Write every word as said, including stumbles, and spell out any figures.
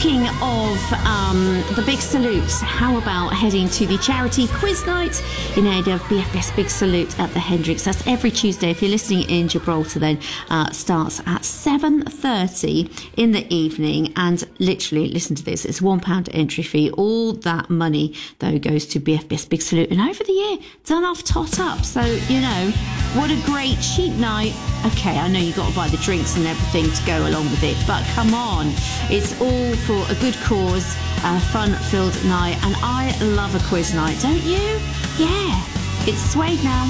talking of um, the Big Salute, how about heading to the charity quiz night in aid of B F B S Big Salute at the Hendricks? That's every Tuesday. If you're listening in Gibraltar, then uh, starts at seven thirty in the evening. And literally, listen to this, it's one pound entry fee. All that money, though, goes to B F B S Big Salute. And over the year, done off tot up. So, you know, what a great cheap night. Okay, I know you've got to buy the drinks and everything to go along with it, but come on, it's all for a good cause, a fun-filled night, and I love a quiz night, don't you? Yeah, it's Suede now.